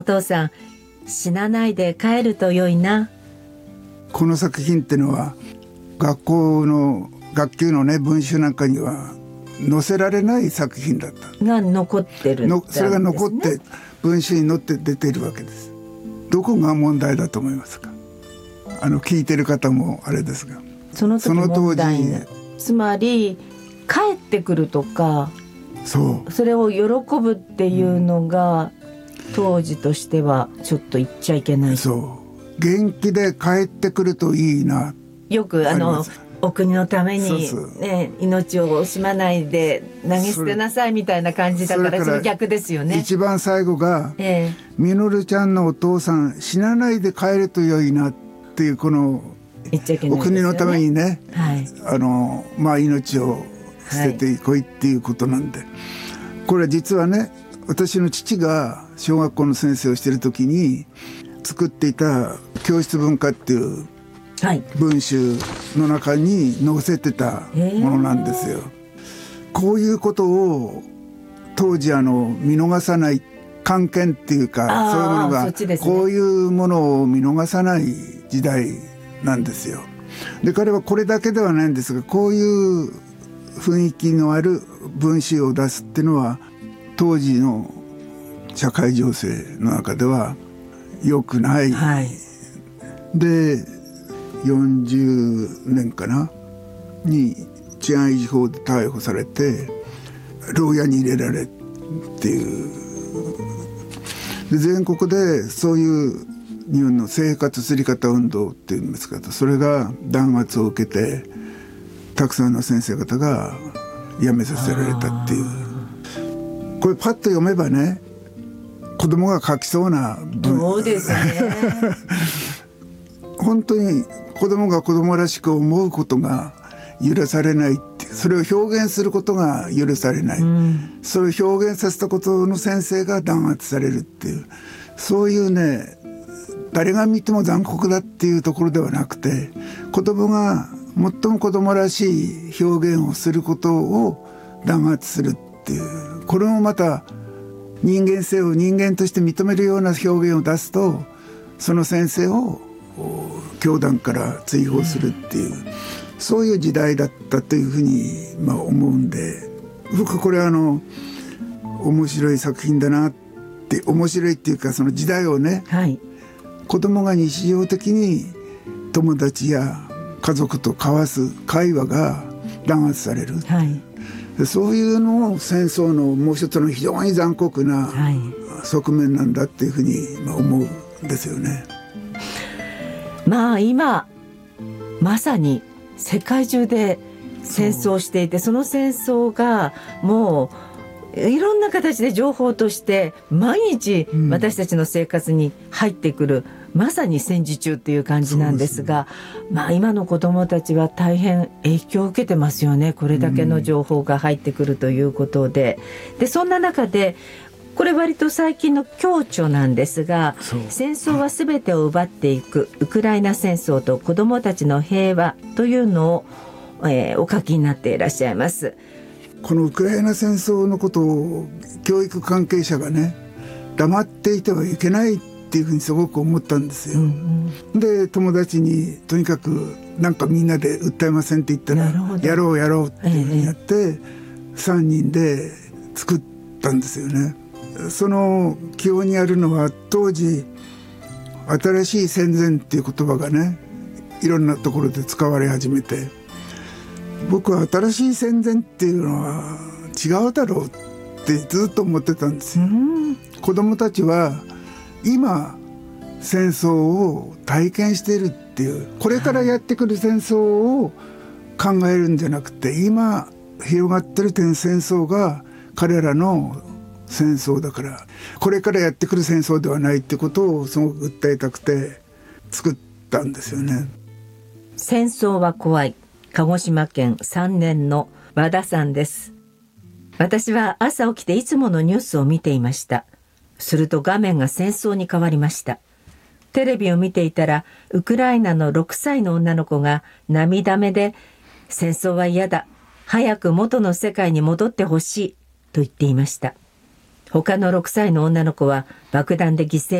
お父さん、死なないで帰ると良いな。 この作品ってのは学校の学級のね文集なんかには載せられない作品だったが残ってるんですね。 それが残って文集に載って出ているわけです。どこが問題だと思いますか？聞いてる方もあれですが、 その時問題ね、つまり帰ってくるとか、それを喜ぶっていうのが、当時としてはちょっと言っちゃいけない。 元気で帰ってくるといいな。 よくお国のために、命を惜しまないで投げ捨てなさいみたいな感じだから、その逆ですよね。 一番最後が、みのるちゃんのお父さん死なないで帰ると良いなっていう、このお国のためにね、命を捨ててこいっていうことなんで、これ実はね、私の父が小学校の先生をしている時に作っていた教室文化っていう文集の中に載せてたものなんですよ。こういうことを当時見逃さない、漢検っていうか、そういうものが、こういうものを見逃さない時代なんですよ。で、彼はこれだけではないんですが、こういう雰囲気のある文集を出すっていうのは当時の社会情勢の中では良くない、で40年かなに治安維持法で逮捕されて牢屋に入れられっていう。で、全国でそういう日本の生活すり方運動っていうんですけど、それが弾圧を受けてたくさんの先生方が辞めさせられたっていう。これパッと読めばね、子供が書きそうな文。 そうですね本当に子供が子供らしく思うことが許されないっていう、それを表現することが許されない、それを表現させたことの先生が弾圧されるっていう、そういうね、誰が見ても残酷だっていうところではなくて、子供が最も子供らしい表現をすることを弾圧するっていう、これもまた人間性を人間として認めるような表現を出すと、その先生を教団から追放するっていう、そういう時代だったというふうに思うんで、僕これ面白い作品だなって、面白いっていうか、その時代をね、子供が日常的に友達や家族と交わす会話が弾圧される、そういうのを戦争のもう一つの非常に残酷な側面なんだっていうふうに思うんですよね。 今まさに世界中で戦争をしていて、その戦争がもういろんな形で情報として毎日私たちの生活に入ってくる、まさに戦時中っていう感じなんですが、今の子どもたちは大変影響を受けてますよね。これだけの情報が入ってくるということで、そんな中でこれ割と最近の強著なんですが、戦争は全てを奪っていくウクライナ戦争と子どもたちの平和というのを、お書きになっていらっしゃいます。 このウクライナ戦争のことを教育関係者がね、黙っていてはいけないっていうふうにすごく思ったんですよ。で、友達にとにかくなんかみんなで訴えませんって言ったら、やろうやろうっていうふうにやって、3人で作ったんですよね。その基本にあるのは、当時新しい戦前っていう言葉がね、いろんなところで使われ始めて、僕は新しい戦前っていうのは違うだろうってずっと思ってたんですよ。子供たちは今戦争を体験しているっていう、これからやってくる戦争を考えるんじゃなくて、今広がってる戦争が彼らの戦争だから、これからやってくる戦争ではないってことをすごく訴えたくて作ったんですよね。 戦争は怖い、鹿児島県3年の和田さんです。私は朝起きていつものニュースを見ていました。すると画面が戦争に変わりました。テレビを見ていたら、ウクライナの6歳の女の子が涙目で、戦争は嫌だ、早く元の世界に戻ってほしいと言っていました。 他の6歳の女の子は爆弾で犠牲